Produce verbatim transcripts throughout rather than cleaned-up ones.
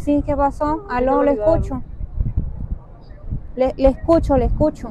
Sí, ¿qué pasó? Aló, le escucho. Le, le escucho, le escucho.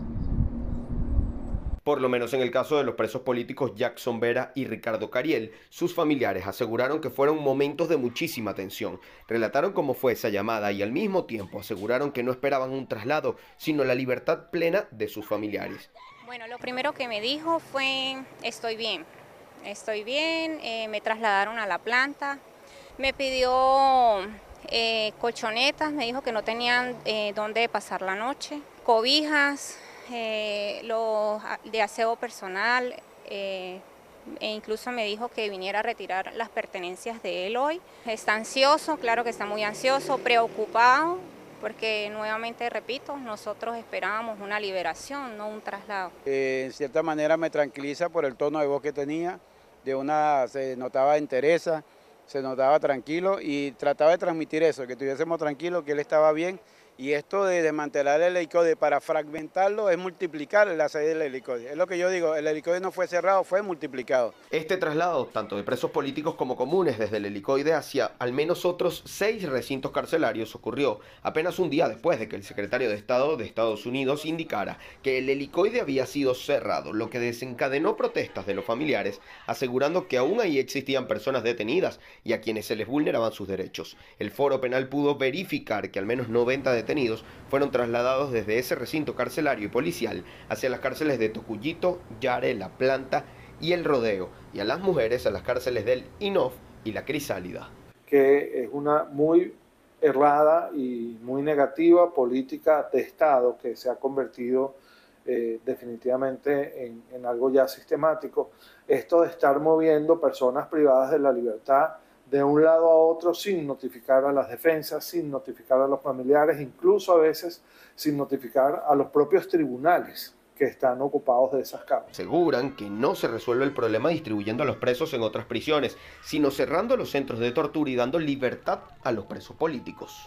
Por lo menos en el caso de los presos políticos Jackson Vera y Ricardo Cariel, sus familiares aseguraron que fueron momentos de muchísima tensión. Relataron cómo fue esa llamada y al mismo tiempo aseguraron que no esperaban un traslado, sino la libertad plena de sus familiares. Bueno, lo primero que me dijo fue, estoy bien, estoy bien, eh, me trasladaron a la planta, me pidió eh, colchonetas, me dijo que no tenían eh, dónde pasar la noche, cobijas, eh, lo de aseo personal, eh, e incluso me dijo que viniera a retirar las pertenencias de él hoy. Está ansioso, claro que está muy ansioso, preocupado, porque nuevamente repito, nosotros esperábamos una liberación, no un traslado. Eh, en cierta manera me tranquiliza por el tono de voz que tenía, de una, se notaba entereza, se notaba tranquilo y trataba de transmitir eso, que estuviésemos tranquilos, que él estaba bien. Y esto de desmantelar el helicoide para fragmentarlo es multiplicar la salida del helicoide. Es lo que yo digo, el helicoide no fue cerrado, fue multiplicado. Este traslado, tanto de presos políticos como comunes desde el helicoide hacia al menos otros seis recintos carcelarios, ocurrió apenas un día después de que el secretario de Estado de Estados Unidos indicara que el helicoide había sido cerrado, lo que desencadenó protestas de los familiares, asegurando que aún ahí existían personas detenidas y a quienes se les vulneraban sus derechos. El Foro Penal pudo verificar que al menos noventa detenidos fueron trasladados desde ese recinto carcelario y policial hacia las cárceles de Tocuyito, Yare, La Planta y El Rodeo, y a las mujeres a las cárceles del I N O F y La Crisálida. Que es una muy errada y muy negativa política de Estado que se ha convertido eh, definitivamente en, en algo ya sistemático. Esto de estar moviendo personas privadas de la libertad de un lado a otro sin notificar a las defensas, sin notificar a los familiares, incluso a veces sin notificar a los propios tribunales que están ocupados de esas causas. Aseguran que no se resuelve el problema distribuyendo a los presos en otras prisiones, sino cerrando los centros de tortura y dando libertad a los presos políticos.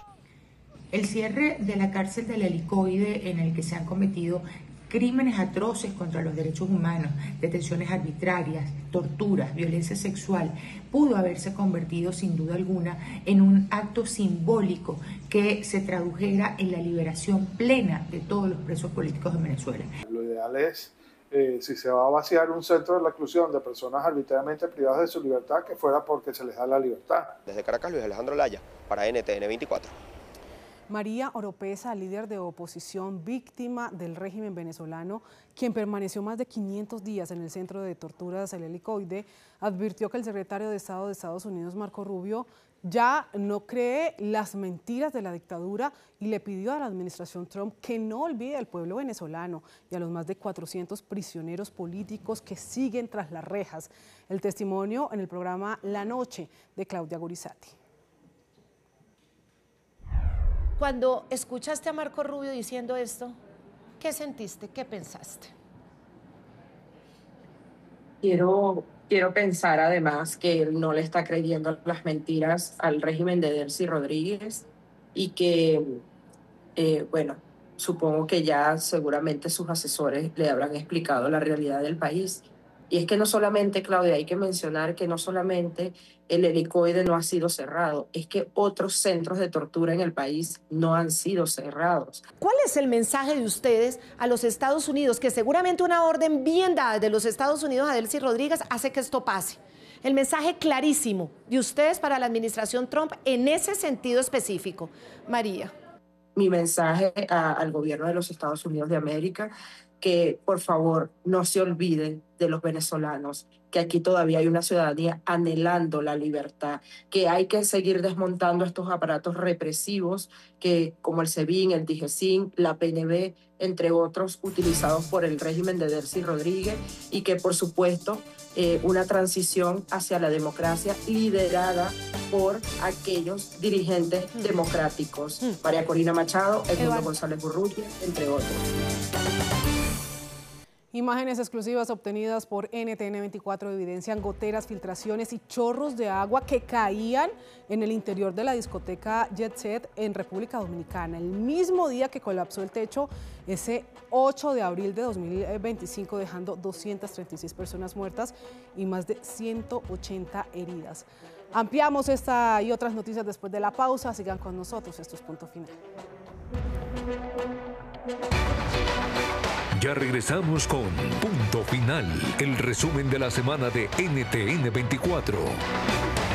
El cierre de la cárcel del helicoide, en el que se han cometido crímenes atroces contra los derechos humanos, detenciones arbitrarias, torturas, violencia sexual, pudo haberse convertido sin duda alguna en un acto simbólico que se tradujera en la liberación plena de todos los presos políticos de Venezuela. Lo ideal es, eh, si se va a vaciar un centro de reclusión de personas arbitrariamente privadas de su libertad, que fuera porque se les da la libertad. Desde Caracas, Luis Alejandro Laya, para N T N veinticuatro. María Oropesa, líder de oposición víctima del régimen venezolano, quien permaneció más de quinientos días en el centro de torturas El Helicoide, advirtió que el secretario de Estado de Estados Unidos, Marco Rubio, ya no cree las mentiras de la dictadura y le pidió a la administración Trump que no olvide al pueblo venezolano y a los más de cuatrocientos prisioneros políticos que siguen tras las rejas. El testimonio en el programa La Noche de Claudia Gorizati. Cuando escuchaste a Marco Rubio diciendo esto, ¿qué sentiste? ¿Qué pensaste? Quiero, quiero pensar además que él no le está creyendo las mentiras al régimen de Delcy Rodríguez y que, eh, bueno, supongo que ya seguramente sus asesores le habrán explicado la realidad del país. Y es que no solamente, Claudia, hay que mencionar que no solamente el helicoide no ha sido cerrado, es que otros centros de tortura en el país no han sido cerrados. ¿Cuál es el mensaje de ustedes a los Estados Unidos? Que seguramente una orden bien dada de los Estados Unidos a Delcy Rodríguez hace que esto pase. El mensaje clarísimo de ustedes para la administración Trump en ese sentido específico. María. Mi mensaje a, al gobierno de los Estados Unidos de América, que por favor no se olviden de los venezolanos, que aquí todavía hay una ciudadanía anhelando la libertad, que hay que seguir desmontando estos aparatos represivos que, como el SEBIN, el DIGESIN, la P N B, entre otros, utilizados por el régimen de Delcy Rodríguez, y que por supuesto eh, una transición hacia la democracia liderada por aquellos dirigentes mm. democráticos, mm. María Corina Machado, Edmundo González Burrutia, entre otros. Imágenes exclusivas obtenidas por N T N veinticuatro evidencian goteras, filtraciones y chorros de agua que caían en el interior de la discoteca Jet Set en República Dominicana. El mismo día que colapsó el techo, ese ocho de abril de dos mil veinticinco, dejando doscientas treinta y seis personas muertas y más de ciento ochenta heridas. Ampliamos esta y otras noticias después de la pausa. Sigan con nosotros, esto es Punto Final. Ya regresamos con Punto Final, el resumen de la semana de N T N veinticuatro.